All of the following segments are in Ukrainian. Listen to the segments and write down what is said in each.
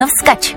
навскач.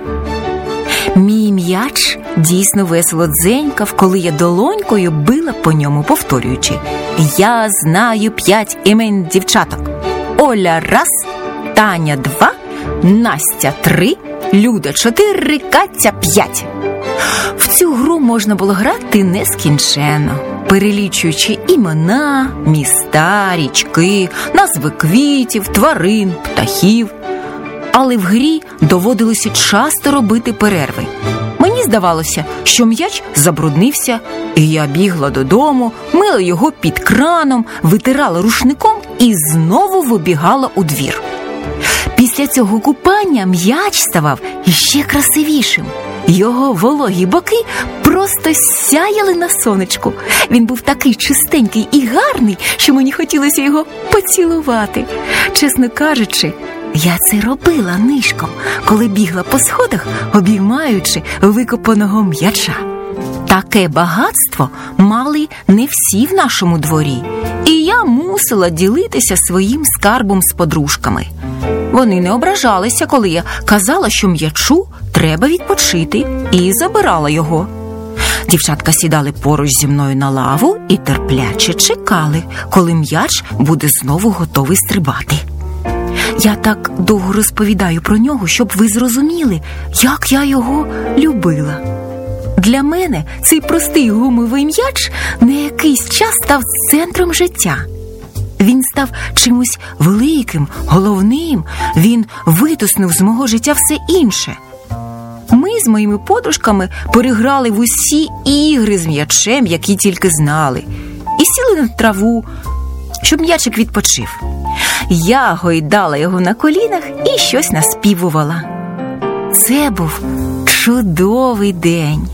Мій м'яч дійсно весело дзенькав, коли я долонькою била по ньому, повторюючи: «Я знаю 5 імен дівчаток. Оля 1, Таня 2, Настя 3, Люда 4, Катя 5». В цю гру можна було грати нескінченно, перелічуючи імена, міста, річки, назви квітів, тварин, птахів. Але в грі доводилося часто робити перерви. Мені здавалося, що м'яч забруднився, і я бігла додому, мила його під краном, витирала рушником і знову вибігала у двір. Після цього купання м'яч ставав іще красивішим. Його вологі боки просто сяяли на сонечку. Він був такий чистенький і гарний, що мені хотілося його поцілувати. Чесно кажучи, я це робила нишком, коли бігла по сходах, обіймаючи викопаного м'яча. Таке багатство мали не всі в нашому дворі, і я мусила ділитися своїм скарбом з подружками. Вони не ображалися, коли я казала, що м'ячу треба відпочити, і забирала його. Дівчатка сідали поруч зі мною на лаву і терпляче чекали, коли м'яч буде знову готовий стрибати. Я так довго розповідаю про нього, щоб ви зрозуміли, як я його любила. Для мене цей простий гумовий м'яч на якийсь час став центром життя. Він став чимось великим, головним, він витиснув з мого життя все інше. Ми з моїми подружками переграли в усі ігри з м'ячем, які тільки знали, і сіли на траву, щоб м'ячик відпочив. Я гойдала його на колінах і щось наспівувала. Це був чудовий день.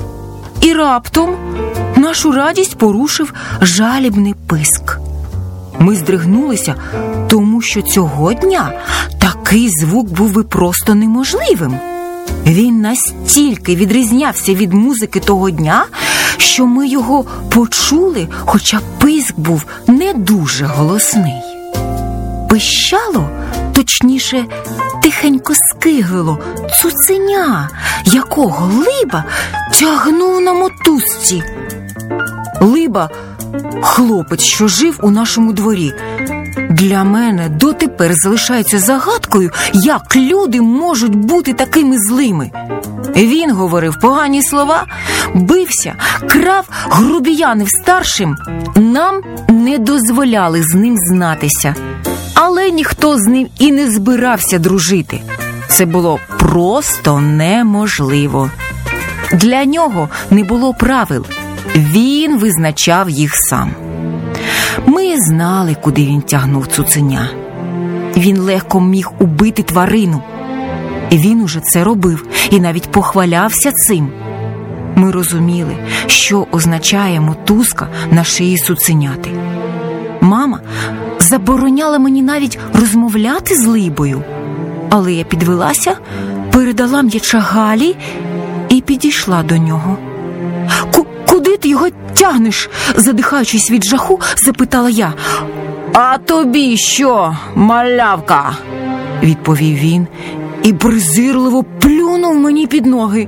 І раптом нашу радість порушив жалібний писк. Ми здригнулися, тому що цього дня такий звук був би просто неможливим. Він настільки відрізнявся від музики того дня, що ми його почули, хоча писк був не дуже голосний. Пищало, точніше, тихенько скиглило цуценя, якого Либа тягнув на мотузці. Либа – хлопець, що жив у нашому дворі. Для мене дотепер залишається загадкою, як люди можуть бути такими злими. Він говорив погані слова, бився, крав, грубіянив старшим. Нам не дозволяли з ним знатися, але ніхто з ним і не збирався дружити. Це було просто неможливо. Для нього не було правил, він визначав їх сам. Ми знали, куди він тягнув цуценя. Він легко міг убити тварину. Він уже це робив і навіть похвалявся цим. Ми розуміли, що означає мотузка на шиї цуценяти. Мама забороняла мені навіть розмовляти з Либою. Але я підвелася, передала м'яча Галі і підійшла до нього. «Куди ти його тягнеш?» – задихаючись від жаху, запитала я. «А тобі що, малявка?» – відповів він і презирливо плюнув мені під ноги.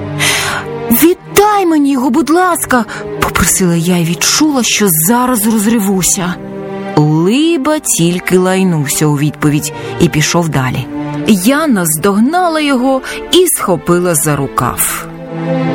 «Віддай мені його, будь ласка!» – попросила я і відчула, що зараз розривуся. Либа тільки лайнувся у відповідь і пішов далі. Я наздогнала його і схопила за рукав.